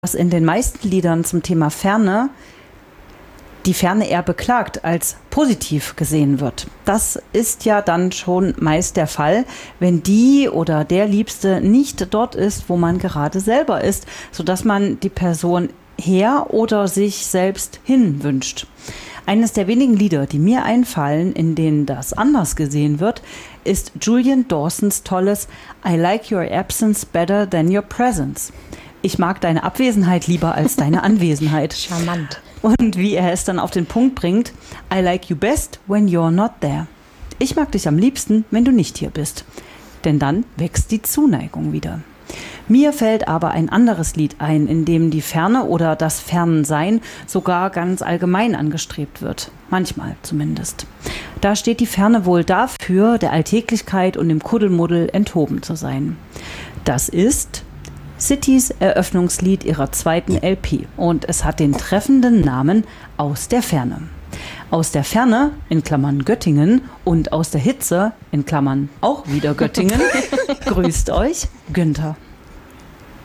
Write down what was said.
dass in den meisten Liedern zum Thema Ferne die Ferne eher beklagt als positiv gesehen wird. Das ist ja dann schon meist der Fall, wenn die oder der Liebste nicht dort ist, wo man gerade selber ist, sodass man die Person her oder sich selbst hin wünscht. Eines der wenigen Lieder, die mir einfallen, in denen das anders gesehen wird, ist Julian Dawsons tolles I like your absence better than your presence. Ich mag deine Abwesenheit lieber als deine Anwesenheit. Charmant. Und wie er es dann auf den Punkt bringt, I like you best when you're not there. Ich mag dich am liebsten, wenn du nicht hier bist. Denn dann wächst die Zuneigung wieder. Mir fällt aber ein anderes Lied ein, in dem die Ferne oder das Fernsein sogar ganz allgemein angestrebt wird. Manchmal zumindest. Da steht die Ferne wohl dafür, der Alltäglichkeit und dem Kuddelmuddel enthoben zu sein. Das ist Citys Eröffnungslied ihrer zweiten LP und es hat den treffenden Namen Aus der Ferne. Aus der Ferne, in Klammern Göttingen, und aus der Hitze, in Klammern auch wieder Göttingen, grüßt euch Günther.